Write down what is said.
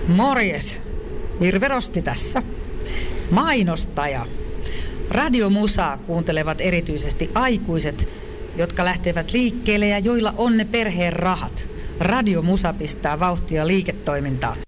Morjes, Virve Rosti tässä. Mainostaja. Radiomusaa kuuntelevat erityisesti aikuiset, jotka lähtevät liikkeelle ja joilla on ne perheen rahat. Radiomusa pistää vauhtia liiketoimintaan.